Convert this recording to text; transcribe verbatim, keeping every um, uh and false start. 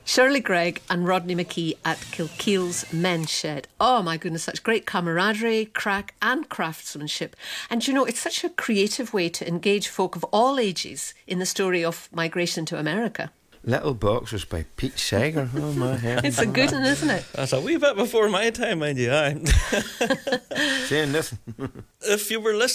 Shirley Gregg and Rodney McKee at Kilkeel's Men's Shed. Oh my goodness, such great camaraderie, crack and craftsmanship. And you know, it's such a creative way to engage folk of all ages in the story of migration to America. Little Boxers by Pete Seeger. Oh my heavens. It's a good one, isn't it? That's a wee bit before my time, mind you. Aye. Saying nothing. If you were listening